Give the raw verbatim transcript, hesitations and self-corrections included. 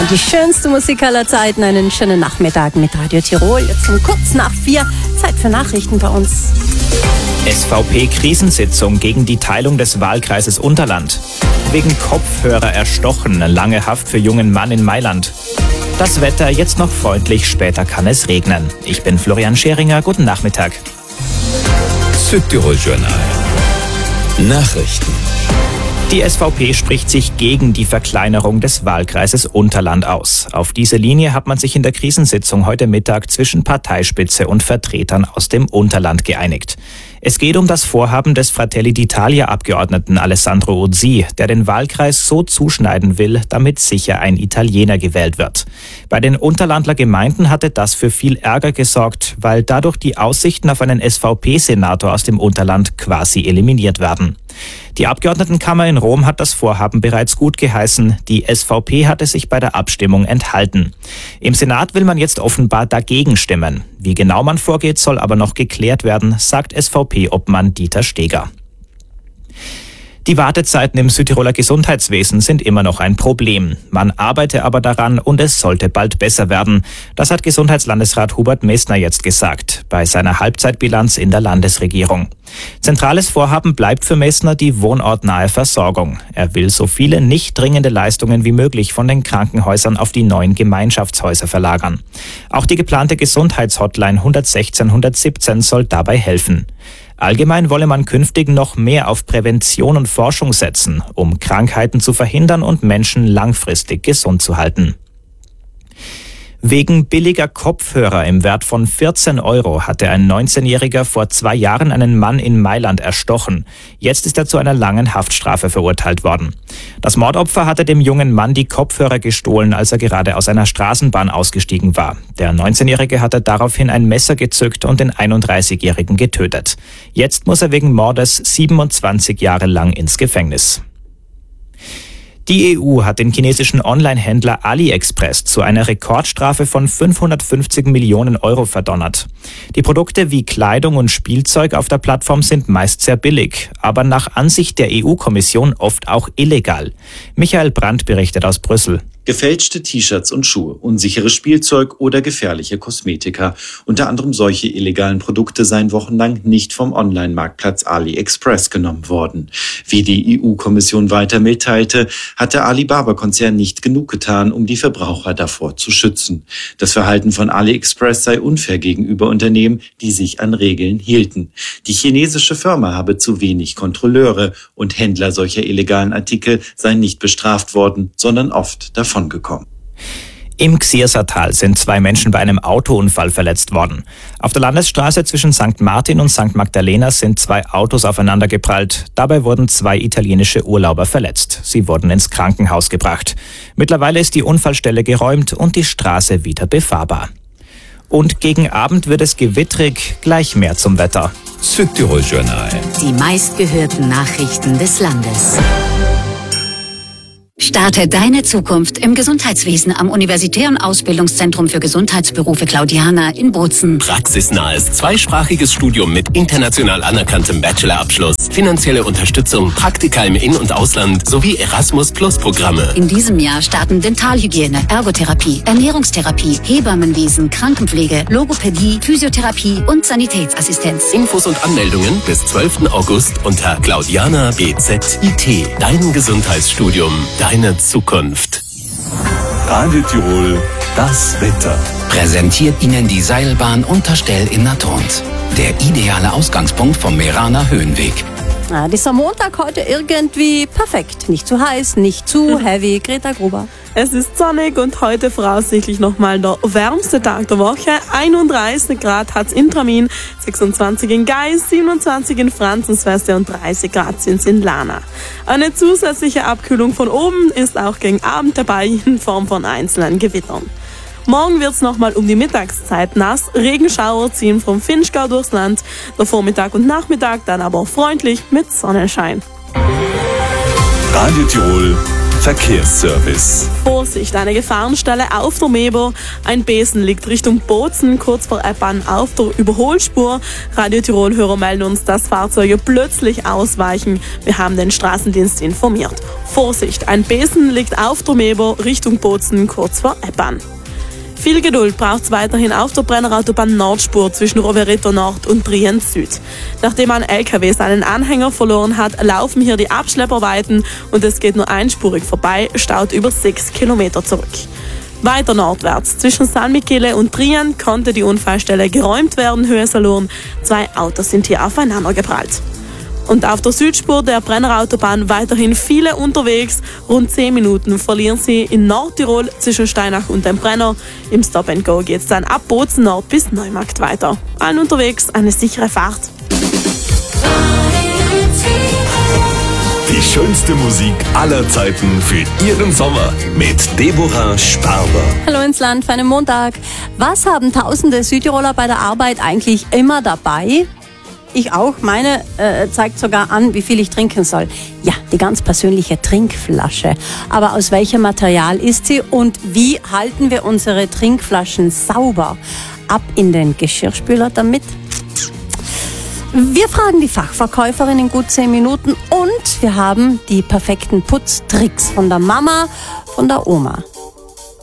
Die schönste Musik aller Zeiten. Einen schönen Nachmittag mit Radio Tirol. Jetzt um kurz nach vier. Zeit für Nachrichten bei uns. S V P-Krisensitzung gegen die Teilung des Wahlkreises Unterland. Wegen Kopfhörer erstochen, lange Haft für jungen Mann in Mailand. Das Wetter jetzt noch freundlich, später kann es regnen. Ich bin Florian Scheringer, guten Nachmittag. Südtirol Journal. Nachrichten. Die S V P spricht sich gegen die Verkleinerung des Wahlkreises Unterland aus. Auf diese Linie hat man sich in der Krisensitzung heute Mittag zwischen Parteispitze und Vertretern aus dem Unterland geeinigt. Es geht um das Vorhaben des Fratelli d'Italia-Abgeordneten Alessandro Ursi, der den Wahlkreis so zuschneiden will, damit sicher ein Italiener gewählt wird. Bei den Unterlandler Gemeinden hatte das für viel Ärger gesorgt, weil dadurch die Aussichten auf einen S V P-Senator aus dem Unterland quasi eliminiert werden. Die Abgeordnetenkammer in Rom hat das Vorhaben bereits gut geheißen. Die S V P hatte sich bei der Abstimmung enthalten. Im Senat will man jetzt offenbar dagegen stimmen. Wie genau man vorgeht, soll aber noch geklärt werden, sagt S V P-Obmann Dieter Steger. Die Wartezeiten im Südtiroler Gesundheitswesen sind immer noch ein Problem. Man arbeite aber daran und es sollte bald besser werden. Das hat Gesundheitslandesrat Hubert Messner jetzt gesagt, bei seiner Halbzeitbilanz in der Landesregierung. Zentrales Vorhaben bleibt für Messner die wohnortnahe Versorgung. Er will so viele nicht dringende Leistungen wie möglich von den Krankenhäusern auf die neuen Gemeinschaftshäuser verlagern. Auch die geplante Gesundheitshotline hundertsechzehn hundertsiebzehn soll dabei helfen. Allgemein wolle man künftig noch mehr auf Prävention und Forschung setzen, um Krankheiten zu verhindern und Menschen langfristig gesund zu halten. Wegen billiger Kopfhörer im Wert von vierzehn Euro hatte ein neunzehnjähriger vor zwei Jahren einen Mann in Mailand erstochen. Jetzt ist er zu einer langen Haftstrafe verurteilt worden. Das Mordopfer hatte dem jungen Mann die Kopfhörer gestohlen, als er gerade aus einer Straßenbahn ausgestiegen war. Der neunzehnjährige hatte daraufhin ein Messer gezückt und den einunddreißigjährigen getötet. Jetzt muss er wegen Mordes siebenundzwanzig Jahre lang ins Gefängnis. Die E U hat den chinesischen Online-Händler AliExpress zu einer Rekordstrafe von fünfhundertfünfzig Millionen Euro verdonnert. Die Produkte wie Kleidung und Spielzeug auf der Plattform sind meist sehr billig, aber nach Ansicht der E U-Kommission oft auch illegal. Michael Brandt berichtet aus Brüssel. Gefälschte T-Shirts und Schuhe, unsicheres Spielzeug oder gefährliche Kosmetika. Unter anderem solche illegalen Produkte seien wochenlang nicht vom Online-Marktplatz AliExpress genommen worden. Wie die E U-Kommission weiter mitteilte, hat der Alibaba-Konzern nicht genug getan, um die Verbraucher davor zu schützen. Das Verhalten von AliExpress sei unfair gegenüber Unternehmen, die sich an Regeln hielten. Die chinesische Firma habe zu wenig Kontrolleure und Händler solcher illegalen Artikel seien nicht bestraft worden, sondern oft davon gekommen. Im Xiersertal sind zwei Menschen bei einem Autounfall verletzt worden. Auf der Landesstraße zwischen Sankt Martin und Sankt Magdalena sind zwei Autos aufeinandergeprallt. Dabei wurden zwei italienische Urlauber verletzt. Sie wurden ins Krankenhaus gebracht. Mittlerweile ist die Unfallstelle geräumt und die Straße wieder befahrbar. Und gegen Abend wird es gewittrig, gleich mehr zum Wetter. Südtirol Journal. Die meistgehörten Nachrichten des Landes. Starte deine Zukunft im Gesundheitswesen am Universitären Ausbildungszentrum für Gesundheitsberufe Claudiana in Bozen. Praxisnahes, zweisprachiges Studium mit international anerkanntem Bachelorabschluss, finanzielle Unterstützung, Praktika im In- und Ausland sowie Erasmus-Plus-Programme. In diesem Jahr starten Dentalhygiene, Ergotherapie, Ernährungstherapie, Hebammenwesen, Krankenpflege, Logopädie, Physiotherapie und Sanitätsassistenz. Infos und Anmeldungen bis zwölften August unter Claudiana B Z I T. Dein Gesundheitsstudium, deine Zukunft. Radio Tirol, das Wetter. Präsentiert Ihnen die Seilbahn Unterstell in Natrond. Der ideale Ausgangspunkt vom Meraner Höhenweg. Ja, dieser Montag heute irgendwie perfekt. Nicht zu heiß, nicht zu heavy. Greta Gruber. Es ist sonnig und heute voraussichtlich nochmal der wärmste Tag der Woche. einunddreißig Grad hat's in Tramin, sechsundzwanzig in Geis, siebenundzwanzig in Franzensweste und dreißig Grad sind's in Lana. Eine zusätzliche Abkühlung von oben ist auch gegen Abend dabei in Form von einzelnen Gewittern. Morgen wird's nochmal um die Mittagszeit nass. Regenschauer ziehen vom Vinschgau durchs Land. Der Vormittag und Nachmittag dann aber freundlich mit Sonnenschein. Radio Tirol, Verkehrsservice. Vorsicht, eine Gefahrenstelle auf der Mebo. Ein Besen liegt Richtung Bozen, kurz vor Eppan auf der Überholspur. Radio Tirol-Hörer melden uns, dass Fahrzeuge plötzlich ausweichen. Wir haben den Straßendienst informiert. Vorsicht, ein Besen liegt auf der Mebo Richtung Bozen, kurz vor Eppan. Viel Geduld braucht es weiterhin auf der Brennerautobahn Nordspur zwischen Rovereto Nord und Brienz Süd. Nachdem ein L K W seinen Anhänger verloren hat, laufen hier die Abschlepper weiten und es geht nur einspurig vorbei, staut über sechs Kilometer zurück. Weiter nordwärts, zwischen San Michele und Trien konnte die Unfallstelle geräumt werden, Höhe Salurn. Zwei Autos sind hier aufeinander geprallt. Und auf der Südspur der Brennerautobahn weiterhin viele unterwegs. Rund zehn Minuten verlieren sie in Nordtirol zwischen Steinach und dem Brenner. Im Stop and Go geht es dann ab Bozen Nord bis Neumarkt weiter. Allen unterwegs eine sichere Fahrt. Die schönste Musik aller Zeiten für Ihren Sommer mit Deborah Sparber. Hallo ins Land für einen Montag. Was haben tausende Südtiroler bei der Arbeit eigentlich immer dabei? Ich auch. Meine äh, zeigt sogar an, wie viel ich trinken soll. Ja, die ganz persönliche Trinkflasche. Aber aus welchem Material ist sie und wie halten wir unsere Trinkflaschen sauber? Ab in den Geschirrspüler damit. Wir fragen die Fachverkäuferin in gut zehn Minuten und wir haben die perfekten Putztricks von der Mama, von der Oma.